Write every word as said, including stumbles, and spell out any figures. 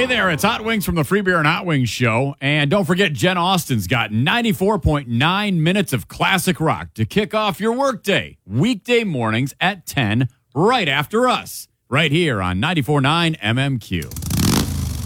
there, it's Hot Wings from the Free Beer and Hot Wings Show. And don't forget, Jen Austen's got ninety-four point nine minutes of classic rock to kick off your workday. Weekday mornings at ten, right after us. Right here on ninety-four point nine M M Q.